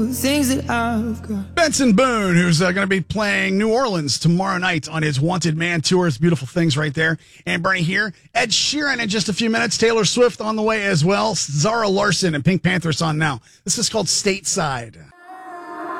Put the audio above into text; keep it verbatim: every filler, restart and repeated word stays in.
Things that I've got. Benson Boone, who's uh, going to be playing New Orleans tomorrow night on his Wanted Man tour. It's beautiful things right there. And Bernie here. Ed Sheeran in just a few minutes. Taylor Swift on the way as well. Zara Larson and Pink Panther on now. This is called Stateside.